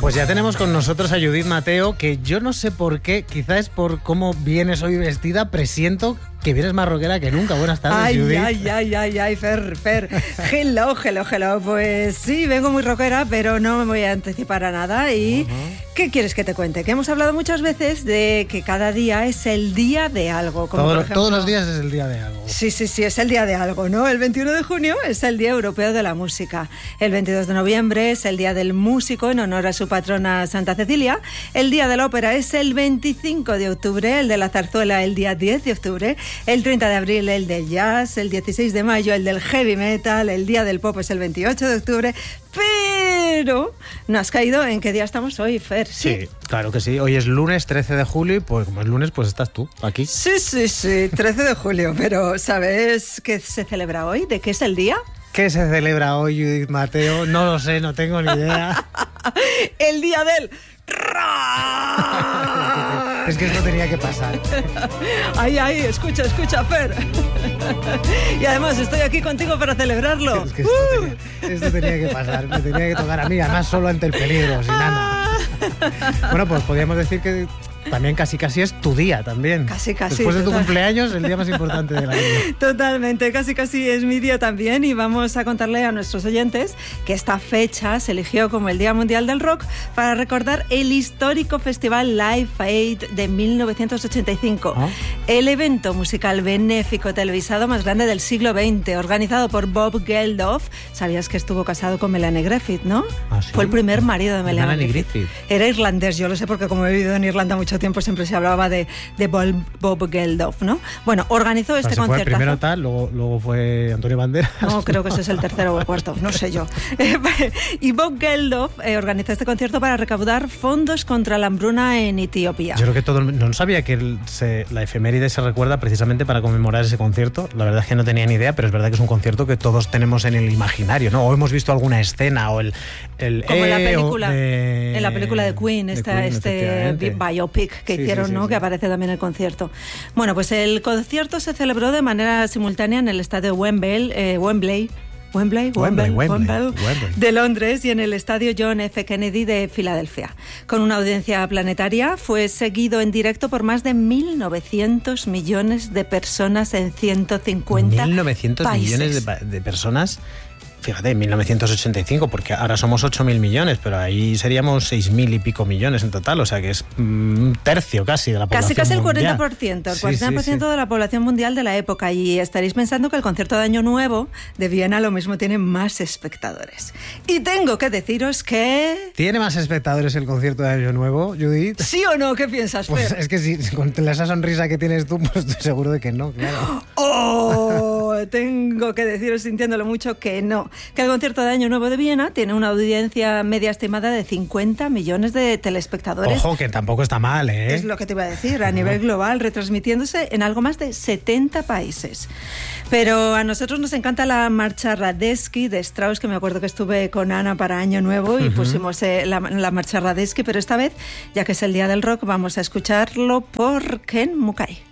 Pues ya tenemos con nosotros a Judith Mateo, que yo no sé por qué, quizás es por cómo vienes hoy vestida, presiento que vienes más rockera que nunca. Buenas tardes, Judith. Ay, Fer. Hello. Pues sí, vengo muy rockera, pero no me voy a anticipar a nada. ¿Y qué quieres que te cuente? Que hemos hablado muchas veces de que cada día es el día de algo. Como por ejemplo, todos los días es el día de algo. Sí, es el día de algo, ¿no? El 21 de junio es el Día Europeo de la Música. El 22 de noviembre es el Día del Músico en honor a su patrona Santa Cecilia. El Día de la Ópera es el 25 de octubre, el de la zarzuela el día 10 de octubre. El 30 de abril el del jazz, el 16 de mayo el del heavy metal, el día del pop es el 28 de octubre, pero no has caído en qué día estamos hoy, Fer. Sí, claro que sí. Hoy es lunes 13 de julio y pues como es lunes pues estás tú aquí. Sí, 13 de julio, pero ¿sabes qué se celebra hoy? ¿De qué es el día? ¿Qué se celebra hoy, Judith Mateo? No lo sé, no tengo ni idea. El día del... Es que esto tenía que pasar. Ay, escucha, Fer. Y además estoy aquí contigo para celebrarlo. Es que esto tenía que pasar, me tenía que tocar a mí, además solo ante el peligro, sin nada. Bueno, pues podríamos decir que también casi es tu día también. Casi. Después de tu cumpleaños, el día más importante del año. Totalmente, casi es mi día también, y vamos a contarle a nuestros oyentes que esta fecha se eligió como el Día Mundial del Rock para recordar el histórico festival Live Aid de 1985, el evento musical benéfico televisado más grande del siglo XX, organizado por Bob Geldof. ¿Sabías que estuvo casado con Melanie Griffith, no? ¿Ah, sí? Fue el primer marido de Melanie Griffith. Era irlandés, yo lo sé porque como he vivido en Irlanda mucho tiempo siempre se hablaba de Bob Geldof, ¿no? Bueno, organizó este concierto. Fue el primero tal, luego fue Antonio Banderas. No, creo que ese es el tercero o el cuarto, no sé yo. Y Bob Geldof organizó este concierto para recaudar fondos contra la hambruna en Etiopía. Yo creo que no sabía que la efeméride se recuerda precisamente para conmemorar ese concierto. La verdad es que no tenía ni idea, pero es verdad que es un concierto que todos tenemos en el imaginario, ¿no? O hemos visto alguna escena o como en la película de Queen, este biopic que hicieron, ¿no? Sí. Que aparece también en el concierto. Bueno, pues el concierto se celebró de manera simultánea en el estadio Wembley de Londres y en el estadio John F. Kennedy de Filadelfia. Con una audiencia planetaria, fue seguido en directo por más de 1.900 millones de personas en 150 1.900 países. Millones de personas. Fíjate, en 1985, porque ahora somos 8.000 millones, pero ahí seríamos 6.000 y pico millones en total, o sea que es un tercio casi de la población casi el mundial. 40% de la población mundial de la época, y estaréis pensando que el concierto de Año Nuevo de Viena lo mismo tiene más espectadores. Y tengo que deciros que... ¿Tiene más espectadores el concierto de Año Nuevo, Judith? ¿Sí o no? ¿Qué piensas, Fer? Pues es que si con esa sonrisa que tienes tú, pues estoy seguro de que no, claro. Tengo que deciros, sintiéndolo mucho, que no. Que el concierto de Año Nuevo de Viena tiene una audiencia media estimada de 50 millones de telespectadores. Ojo, que tampoco está mal, ¿eh? Es lo que te iba a decir, a nivel global, retransmitiéndose en algo más de 70 países. Pero a nosotros nos encanta la marcha Radetzky de Strauss, que me acuerdo que estuve con Ana para Año Nuevo y pusimos la marcha Radetzky, pero esta vez, ya que es el Día del Rock, vamos a escucharlo por Ken Mukai.